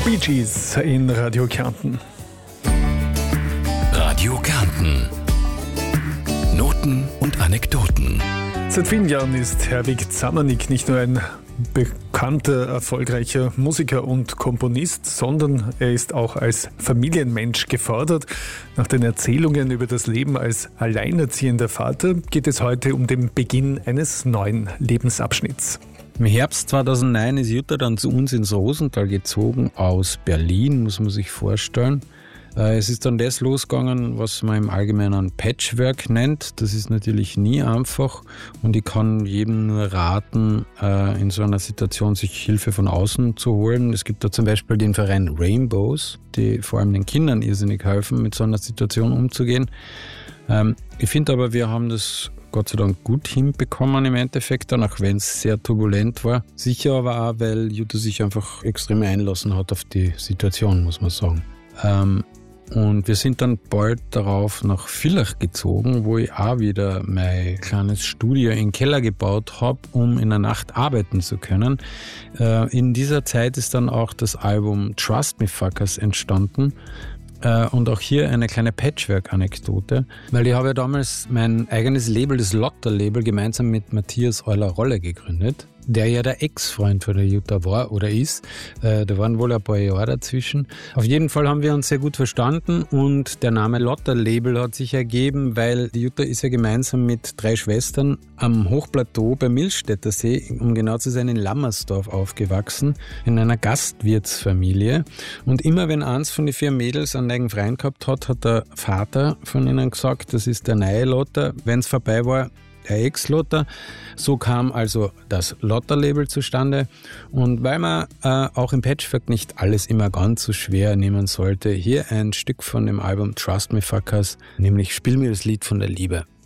Bee Gees in Radio Kärnten. Radio Kärnten. Noten und Anekdoten. Seit vielen Jahren ist Herwig Zamanik nicht nur ein bekannter, erfolgreicher Musiker und Komponist, sondern er ist auch als Familienmensch gefordert. Nach den Erzählungen über das Leben als alleinerziehender Vater geht es heute um den Beginn eines neuen Lebensabschnitts. Im Herbst 2009 ist Jutta dann zu uns ins Rosental gezogen, aus Berlin, muss man sich vorstellen. Es ist dann das losgegangen, was man im Allgemeinen Patchwork nennt. Das ist natürlich nie einfach und ich kann jedem nur raten, in so einer Situation sich Hilfe von außen zu holen. Es gibt da zum Beispiel den Verein Rainbows, die vor allem den Kindern irrsinnig helfen, mit so einer Situation umzugehen. Ich finde aber, wir haben das Gott sei Dank gut hinbekommen im Endeffekt, dann, auch wenn es sehr turbulent war. Sicher aber auch, weil Jutta sich einfach extrem einlassen hat auf die Situation, muss man sagen. Und wir sind dann bald darauf nach Villach gezogen, wo ich auch wieder mein kleines Studio im Keller gebaut habe, um in der Nacht arbeiten zu können. In dieser Zeit ist dann auch das Album Trust Me Fuckers entstanden. Und auch hier eine kleine Patchwork-Anekdote, weil ich habe ja damals mein eigenes Label, das Lotter-Label, gemeinsam mit Matthias Euler-Rolle gegründet, der ja der Ex-Freund von der Jutta war oder ist. Da waren wohl ein paar Jahre dazwischen. Auf jeden Fall haben wir uns sehr gut verstanden und der Name Lotter-Label hat sich ergeben, weil die Jutta ist ja gemeinsam mit 3 Schwestern am Hochplateau beim Milchstädter See, um genau zu sein, in Lammersdorf aufgewachsen, in einer Gastwirtsfamilie. Und immer wenn eins von den 4 Mädels einen eigenen Freund gehabt hat, hat der Vater von ihnen gesagt, das ist der neue Lotter. Wenn es vorbei war, der Ex-Lotter. So kam also das Lotter-Label zustande. Und weil man auch im Patchwork nicht alles immer ganz so schwer nehmen sollte, hier ein Stück von dem Album Trust Me Fuckers, nämlich Spiel mir das Lied von der Liebe.